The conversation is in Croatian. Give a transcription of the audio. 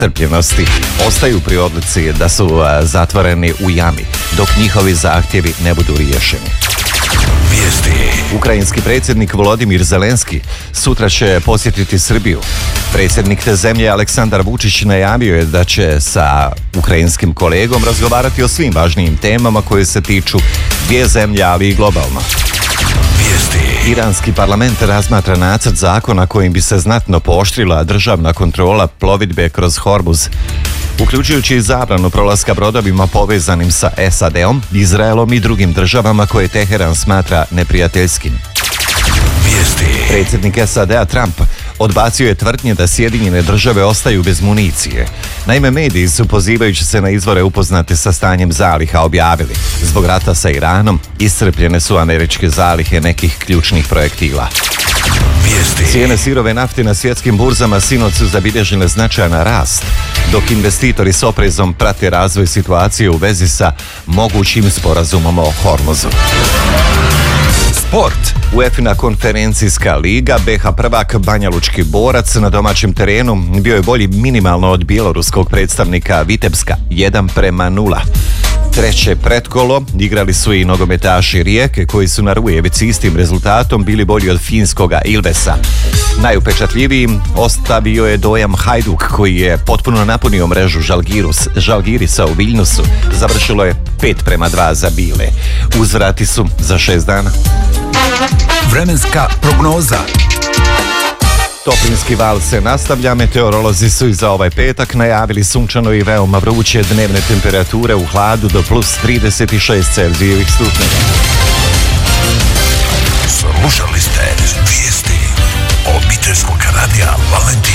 strpljenosti ostaju pri odluci da su zatvoreni u jami, dok njihovi zahtjevi ne budu riješeni. Ukrajinski predsjednik Volodimir Zelenski sutra će posjetiti Srbiju. Predsjednik te zemlje Aleksandar Vučić najavio je da će sa ukrajinskim kolegom razgovarati o svim važnijim temama koje se tiču dvije zemlje, ali i globalno. Iranski parlament razmatra nacrt zakona kojim bi se znatno pooštrila državna kontrola plovidbe kroz Hormuz, uključujući i zabranu prolaska brodovima povezanim sa SAD-om, Izraelom i drugim državama koje Teheran smatra neprijateljskim. Predsjednik SAD-a Trump odbacio je tvrdnje da Sjedinjene države ostaju bez municije. Naime, mediji su, pozivajući se na izvore upoznate sa stanjem zaliha, objavili: zbog rata sa Iranom iscrpljene su američke zalihe nekih ključnih projektila. Cijene sirove nafte na svjetskim burzama sinoć su zabilježile značajan rast, dok investitori s oprezom prate razvoj situacije u vezi sa mogućim sporazumom o Hormuzu. Sport. UEFA konferencijska liga, BiH prvak Banjalučki Borac na domaćem terenu bio je bolji minimalno od bjeloruskog predstavnika Vitebska 1:0. Treće pretkolo igrali su i nogometaši Rijeke, koji su na Rujevici istim rezultatom bili bolji od finskoga Ilvesa. Najupečatljivijim ostavio je dojam Hajduk, koji je potpuno napunio mrežu Žalgirisa u Viljnusu. Završilo je 5:2 za Bile. Uzvrati su za 6 dana. Vremenska prognoza. Toplinski val se nastavlja, meteorolozi su i za ovaj petak najavili sunčano i veoma vruće dnevne temperature u hladu do plus 36 Celzijevih stupnjeva. Slušali ste vijesti obiteljskog radija Valentina.